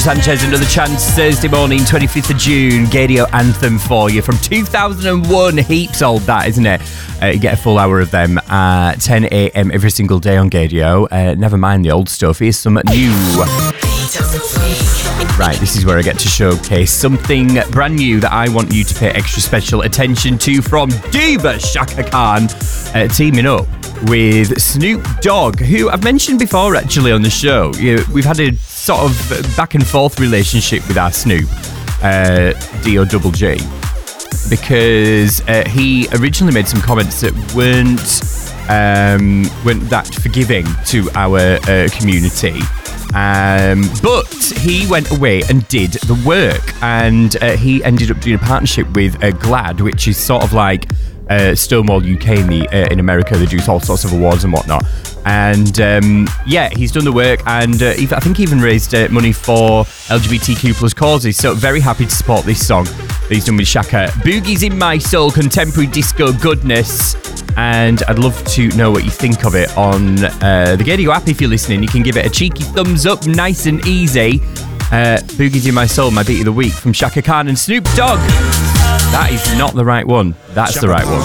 Sanchez, Another Chance, Thursday morning, 25th of June, Gaydio anthem for you from 2001. Heaps old, that, isn't it? You get a full hour of them at 10 a.m. every single day on Gaydio. Never mind the old stuff, here's some new. Right, this is where I get to showcase something brand new that I want you to pay extra special attention to from Diva Chaka Khan, teaming up with Snoop Dogg, who I've mentioned before actually on the show. We've had a sort of back and forth relationship with our Snoop, D-O-double-G, because he originally made some comments that weren't that forgiving to our community. But he went away and did the work, and he ended up doing a partnership with GLAAD, which is sort of like Stonewall UK in America. They do all sorts of awards and whatnot. And he's done the work, and I think he even raised money for LGBTQ plus causes. So very happy to support this song that he's done with Chaka. Boogie's in My Soul, contemporary disco goodness. And I'd love to know what you think of it on the Gaydio app. If you're listening, you can give it a cheeky thumbs up, nice and easy. Boogie's in My Soul, my beat of the week from Chaka Khan and Snoop Dogg. That is not the right one. That's the right one.